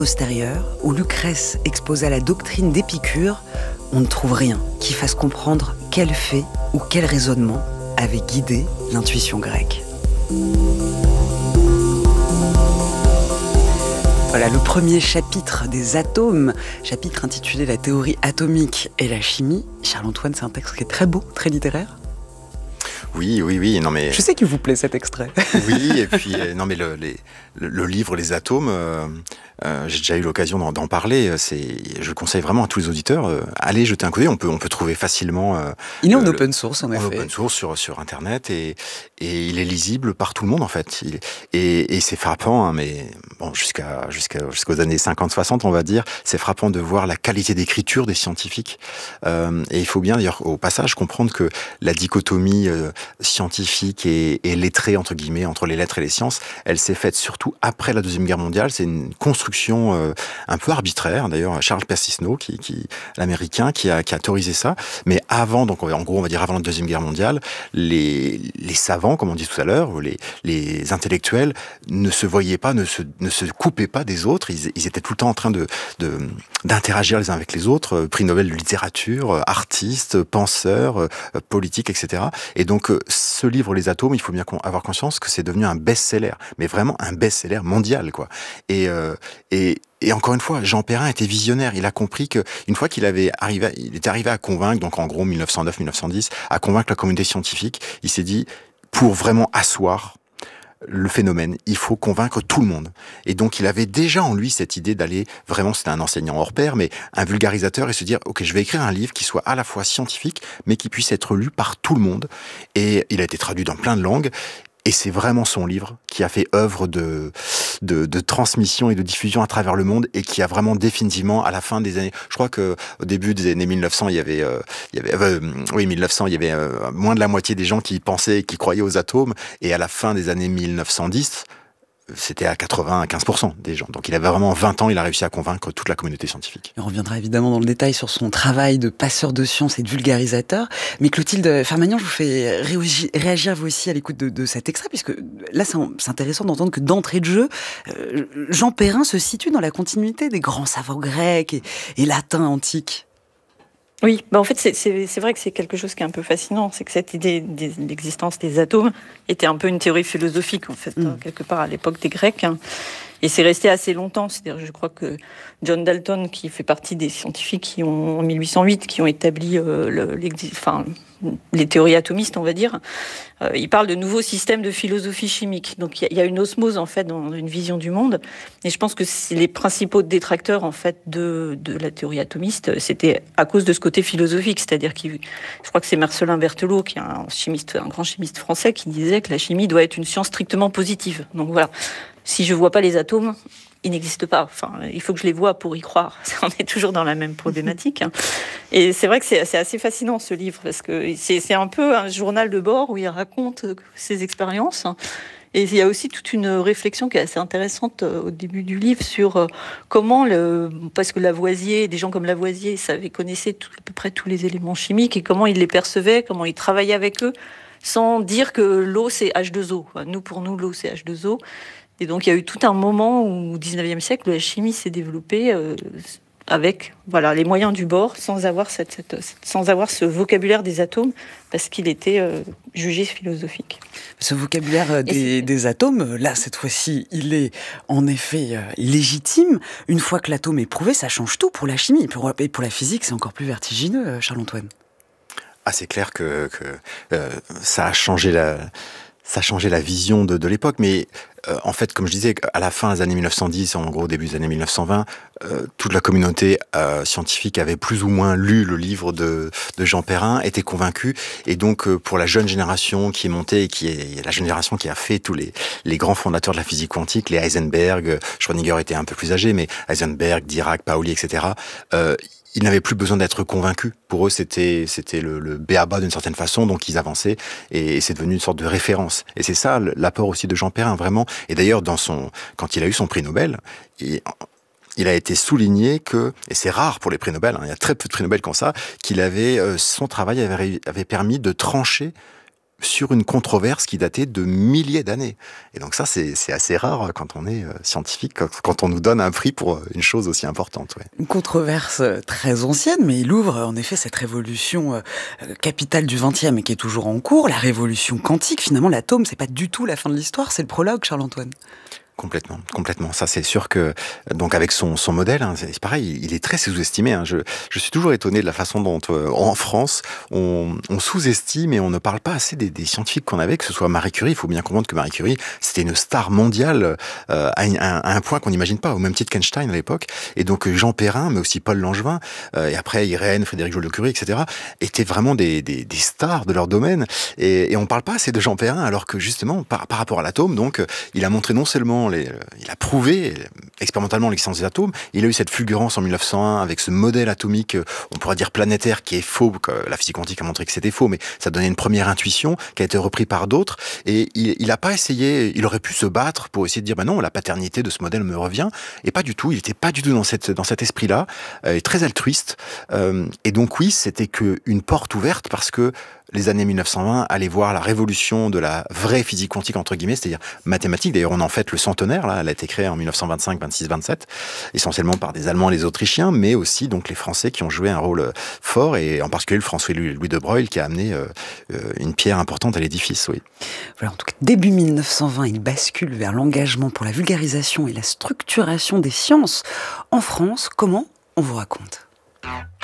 Postérieure, où Lucrèce exposa la doctrine d'Épicure, on ne trouve rien qui fasse comprendre quel fait ou quel raisonnement avait guidé l'intuition grecque. Voilà le premier chapitre des atomes, chapitre intitulé La théorie atomique et la chimie. Charles-Antoine, c'est un texte qui est très beau, très littéraire. Oui, non mais... Je sais qu'il vous plaît cet extrait. Oui, et puis non mais le livre Les atomes, j'ai déjà eu l'occasion d'en parler. Je le conseille vraiment à tous les auditeurs. Allez jeter un coup d'œil. On peut trouver facilement. Il est en open source en effet. En open source sur internet et il est lisible par tout le monde en fait. Et c'est frappant, hein, mais bon jusqu'aux années 50-60 on va dire, c'est frappant de voir la qualité d'écriture des scientifiques. Et il faut bien d'ailleurs au passage comprendre que la dichotomie scientifique et lettrée entre guillemets entre les lettres et les sciences, elle s'est faite surtout après la Deuxième Guerre mondiale. C'est une construction un peu arbitraire. D'ailleurs, Charles Persisno, l'américain, qui a théorisé ça. Mais avant, donc en gros, on va dire avant la Deuxième Guerre mondiale, les savants, comme on dit tout à l'heure, les intellectuels ne se voyaient pas, ne se coupaient pas des autres. Ils étaient tout le temps en train d'interagir les uns avec les autres. Prix Nobel de littérature, artistes, penseurs, politiques, etc. Et donc, ce livre, Les atomes, il faut bien avoir conscience que c'est devenu un best-seller, mais vraiment un best-seller mondial, quoi. Et encore une fois, Jean Perrin était visionnaire. Il a compris que une fois il était arrivé à convaincre, donc en gros 1909-1910, à convaincre la communauté scientifique, il s'est dit, pour vraiment asseoir le phénomène, il faut convaincre tout le monde. Et donc, il avait déjà en lui cette idée d'aller, vraiment, c'était un enseignant hors pair, mais un vulgarisateur, et se dire, ok, je vais écrire un livre qui soit à la fois scientifique, mais qui puisse être lu par tout le monde. Et il a été traduit dans plein de langues. Et c'est vraiment son livre qui a fait œuvre de transmission et de diffusion à travers le monde et qui a vraiment définitivement, à la fin des années, je crois que au début des années 1900, il y avait 1900, il y avait moins de la moitié des gens qui pensaient et qui croyaient aux atomes, et à la fin des années 1910, c'était à 95% des gens. Donc il avait vraiment 20 ans, il a réussi à convaincre toute la communauté scientifique. On reviendra évidemment dans le détail sur son travail de passeur de science et de vulgarisateur. Mais Clotilde Farmagnan, je vous fais réagir vous aussi à l'écoute de cet extrait, puisque là c'est intéressant d'entendre que d'entrée de jeu, Jean Perrin se situe dans la continuité des grands savants grecs et latins antiques. Oui, en fait, c'est vrai que c'est quelque chose qui est un peu fascinant, c'est que cette idée de l'existence des atomes était un peu une théorie philosophique, en fait, quelque part à l'époque des Grecs. Et c'est resté assez longtemps. C'est-à-dire, je crois que John Dalton, qui fait partie des scientifiques qui ont, en 1808, qui ont établi les théories atomistes, on va dire, il parle de nouveaux systèmes de philosophie chimique. Donc, il y a une osmose, en fait, dans une vision du monde. Et je pense que les principaux détracteurs, en fait, de la théorie atomiste, c'était à cause de ce côté philosophique. C'est-à-dire je crois que c'est Marcellin Berthelot, qui est un grand chimiste français, qui disait que la chimie doit être une science strictement positive. Donc, voilà. Si je vois pas les atomes, ils n'existent pas. Enfin, il faut que je les vois pour y croire. On est toujours dans la même problématique. Et c'est vrai que c'est assez fascinant, ce livre, parce que c'est un peu un journal de bord où il raconte ses expériences. Et il y a aussi toute une réflexion qui est assez intéressante au début du livre sur comment parce que Lavoisier, des gens comme Lavoisier connaissaient à peu près tous les éléments chimiques et comment ils les percevaient, comment ils travaillaient avec eux, sans dire que l'eau c'est H2O. Pour nous, l'eau c'est H2O. Et donc, il y a eu tout un moment où, au 19e siècle, la chimie s'est développée avec les moyens du bord, sans avoir ce vocabulaire des atomes, parce qu'il était jugé philosophique. Ce vocabulaire des atomes, là, cette fois-ci, il est en effet légitime. Une fois que l'atome est prouvé, ça change tout pour la chimie. Et pour la physique, c'est encore plus vertigineux, Charles-Antoine. Ah, c'est clair que ça a changé la vision de l'époque, mais en fait, comme je disais, à la fin des années 1910, en gros début des années 1920, toute la communauté scientifique avait plus ou moins lu le livre de Jean Perrin, était convaincue, et donc pour la jeune génération qui est montée, et qui est la génération qui a fait tous les grands fondateurs de la physique quantique, les Heisenberg, Schrödinger était un peu plus âgé, mais Heisenberg, Dirac, Pauli, etc., ils n'avaient plus besoin d'être convaincus. Pour eux, c'était le b.a.-ba d'une certaine façon, donc ils avançaient, et c'est devenu une sorte de référence. Et c'est ça l'apport aussi de Jean Perrin, vraiment. Et d'ailleurs, quand il a eu son prix Nobel, il a été souligné et c'est rare pour les prix Nobel, il y a très peu de prix Nobel comme ça, son travail avait permis de trancher sur une controverse qui datait de milliers d'années. Et donc ça, c'est assez rare quand on est scientifique, quand on nous donne un prix pour une chose aussi importante. Ouais. Une controverse très ancienne, mais il ouvre en effet cette révolution capitale du XXe et qui est toujours en cours, la révolution quantique. Finalement, l'atome, c'est pas du tout la fin de l'histoire, c'est le prologue, Charles-Antoine. Complètement, complètement. Ça, c'est sûr que, donc, avec son modèle, hein, c'est pareil, il est très sous-estimé. Hein. Je suis toujours étonné de la façon dont, en France, on sous-estime et on ne parle pas assez des scientifiques qu'on avait, que ce soit Marie Curie. Il faut bien comprendre que Marie Curie, c'était une star mondiale à un point qu'on n'imagine pas, au même titre qu'Einstein à l'époque. Et donc, Jean Perrin, mais aussi Paul Langevin, et après Irène, Frédéric Joliot-Curie, etc., étaient vraiment des stars de leur domaine. Et on parle pas assez de Jean Perrin, alors que justement, par rapport à l'atome, donc, il a montré non seulement il a prouvé expérimentalement l'existence des atomes. Il a eu cette fulgurance en 1901 avec ce modèle atomique, on pourrait dire planétaire, qui est faux. Que la physique quantique a montré que c'était faux, mais ça donnait une première intuition qui a été reprise par d'autres. Et il n'a pas essayé. Il aurait pu se battre pour essayer de dire, non, la paternité de ce modèle me revient. Et pas du tout. Il n'était pas du tout dans cet esprit-là, très altruiste. Et donc oui, c'était qu'une porte ouverte parce que les années 1920 allaient voir la révolution de la vraie physique quantique, entre guillemets, c'est-à-dire mathématique. D'ailleurs, on en fête le centenaire, là. Elle a été créée en 1925, 26, 27, essentiellement par des Allemands et des Autrichiens, mais aussi donc les Français qui ont joué un rôle fort, et en particulier le François Louis de Broglie qui a amené une pierre importante à l'édifice, oui. Voilà, en tout cas, début 1920, il bascule vers l'engagement pour la vulgarisation et la structuration des sciences en France. Comment? On vous raconte.